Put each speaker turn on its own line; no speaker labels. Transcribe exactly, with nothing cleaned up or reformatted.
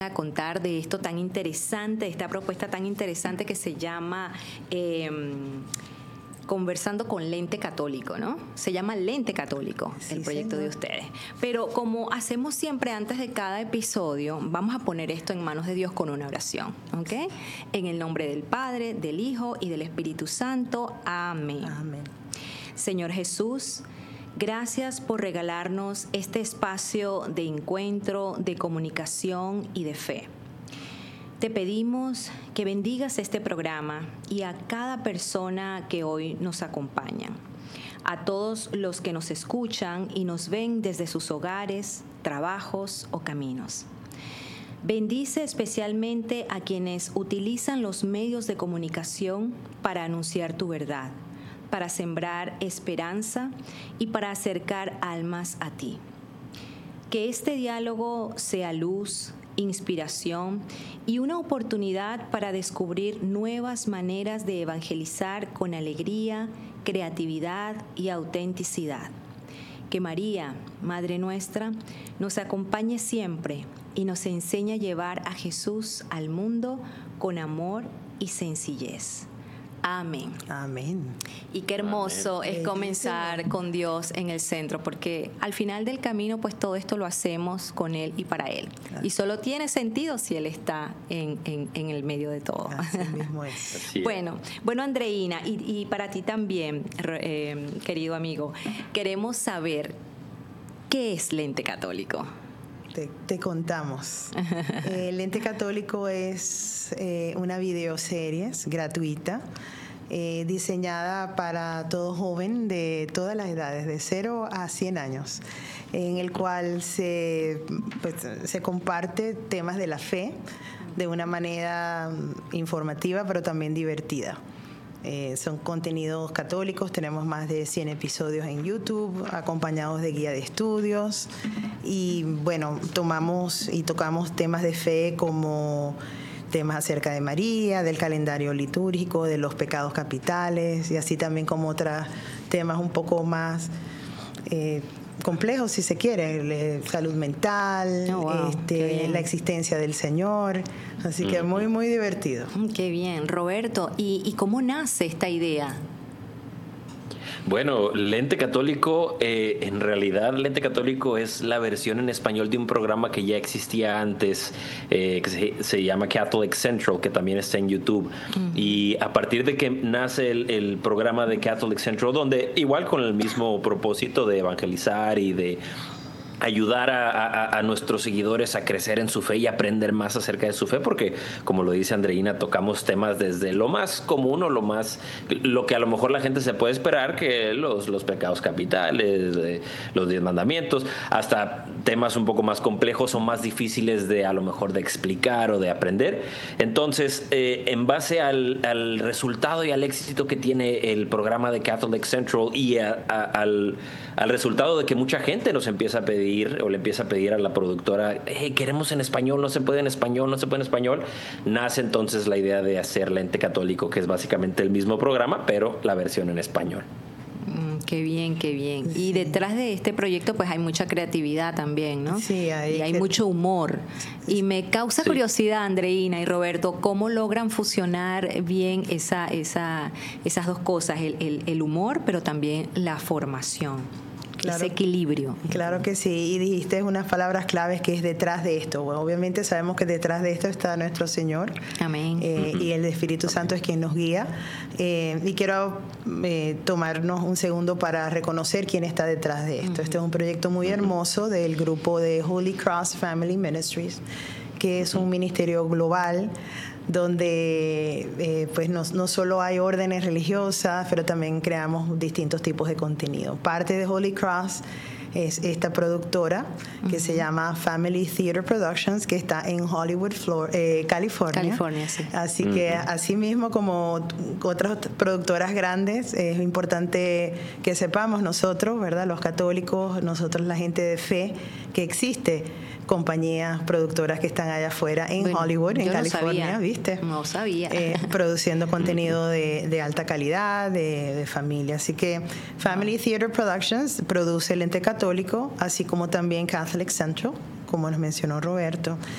a contar de esto tan interesante, de esta propuesta tan interesante que se llama eh, Conversando con Lente Católico, ¿no? Se llama Lente Católico, sí, el proyecto señor. de ustedes. Pero como hacemos siempre antes de cada episodio, vamos a poner esto en manos de Dios con una oración, ¿ok? En el nombre del Padre, del Hijo y del Espíritu Santo. Amén.
Amén.
Señor Jesús, gracias por regalarnos este espacio de encuentro, de comunicación y de fe. Te pedimos que bendigas este programa y a cada persona que hoy nos acompaña, a todos los que nos escuchan y nos ven desde sus hogares, trabajos o caminos. Bendice especialmente a quienes utilizan los medios de comunicación para anunciar tu verdad, para sembrar esperanza y para acercar almas a ti. Que este diálogo sea luz, inspiración y una oportunidad para descubrir nuevas maneras de evangelizar con alegría, creatividad y autenticidad. Que María, Madre nuestra, nos acompañe siempre y nos enseñe a llevar a Jesús al mundo con amor y sencillez. Amén.
Amén.
Y qué hermoso Amén. Es comenzar con Dios en el centro, porque al final del camino, pues todo esto lo hacemos con Él y para Él. Claro. Y solo tiene sentido si Él está en, en, en el medio de todo.
Así mismo es.
Así es. Bueno, bueno, Andreina, y, y para ti también, eh, querido amigo, queremos saber qué es Lente Católico.
Te, te contamos. eh, Lente Católico es eh, una videoserie gratuita eh, diseñada para todo joven de todas las edades, de cero a cien años, en el cual se, pues, se comparte temas de la fe de una manera informativa, pero también divertida. Eh, son contenidos católicos, tenemos más de cien episodios en YouTube, acompañados de guía de estudios, y bueno, tomamos y tocamos temas de fe como temas acerca de María, del calendario litúrgico, de los pecados capitales, y así también como otros temas un poco más eh, complejos, si se quiere, salud mental, oh, wow, este, la existencia del Señor. Así que muy, muy divertido.
Qué bien. Roberto, ¿y, y cómo nace esta idea?
Bueno, Lente Católico, eh, en realidad Lente Católico es la versión en español de un programa que ya existía antes, eh, que se, se llama Catholic Central, que también está en YouTube. Uh-huh. Y a partir de que nace el, el programa de Catholic Central, donde igual con el mismo propósito de evangelizar y de ayudar a, a, a nuestros seguidores a crecer en su fe y aprender más acerca de su fe, porque como lo dice Andreina, tocamos temas desde lo más común o lo más, lo que a lo mejor la gente se puede esperar, que los, los pecados capitales, eh, los diez mandamientos, hasta temas un poco más complejos o más difíciles de a lo mejor de explicar o de aprender. Entonces, eh, en base al, al resultado y al éxito que tiene el programa de Catholic Central y a, a, al, al resultado de que mucha gente nos empieza a pedir o le empieza a pedir a la productora, hey, queremos en español, no se puede en español, no se puede en español, nace entonces la idea de hacer Lente Católico, que es básicamente el mismo programa, pero la versión en español.
Mm, qué bien, qué bien. Sí. Y detrás de este proyecto pues hay mucha creatividad también, ¿no?
Sí, hay
y hay
que...
mucho humor. Y me causa sí. curiosidad, Andreina y Roberto, ¿cómo logran fusionar bien esa, esa, esas dos cosas, el, el, el humor, pero también la formación? Claro, ese equilibrio.
Claro que sí, y dijiste unas palabras claves que es detrás de esto. Bueno, obviamente sabemos que detrás de esto está nuestro Señor.
Amén.
Eh, y el Espíritu Santo es quien nos guía. Eh, y quiero eh, tomarnos un segundo para reconocer quién está detrás de esto. Uh-huh. Este es un proyecto muy hermoso del grupo de Holy Cross Family Ministries, que es un ministerio global donde eh, pues no, no solo hay órdenes religiosas, pero también creamos distintos tipos de contenido. Parte de Holy Cross es esta productora que uh-huh. se llama Family Theater Productions, que está en Hollywood, Flor- eh, California.
California, sí.
Así uh-huh. que así mismo como otras productoras grandes, es importante que sepamos nosotros, ¿verdad? Los católicos, nosotros la gente de fe, que existe compañías productoras que están allá afuera en bueno, Hollywood, en California,
no
¿viste?
No sabía.
Eh, produciendo contenido de, de alta calidad, de, de familia. Así que Family Theater Productions produce Lente Católico, así como también Catholic Central, como nos mencionó Roberto.